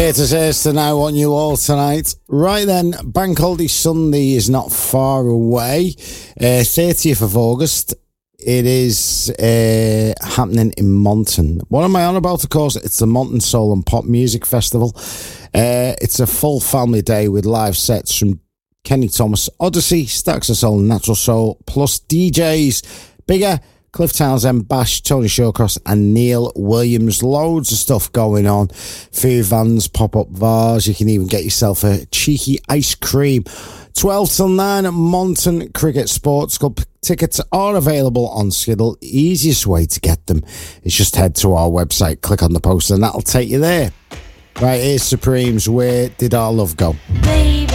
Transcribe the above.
It is to know what you all tonight. Right then, Bank Holiday Sunday is not far away. 30th of August. It is happening in Monton. What am I on about, of course? It's the Monton Soul and Pop Music Festival. It's a full family day with live sets from Kenny Thomas, Odyssey, Stacks of Soul and Natural Soul, plus DJs Bigger, Cliff Townsend, Bash, Tony Shawcross and Neil Williams. Loads of stuff going on. Food vans, pop-up bars. You can even get yourself a cheeky ice cream. 12 till 9 at Monton Cricket Sports Club. Tickets are available on Skiddle. Easiest way to get them is just head to our website, click on the poster, and that'll take you there. Right, here's Supremes. Where Did Our Love Go?